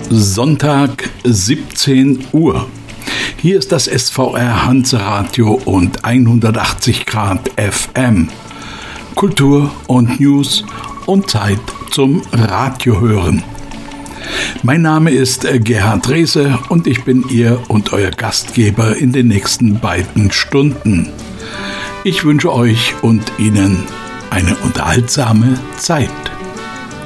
Sonntag 17 Uhr. Hier ist das SVR Hanseradio und 180 Grad FM. Kultur und News und Zeit zum Radiohören. Mein Name ist Gerhard Rehse und ich bin Ihr und Euer Gastgeber in den nächsten beiden Stunden. Ich wünsche euch und Ihnen eine unterhaltsame Zeit.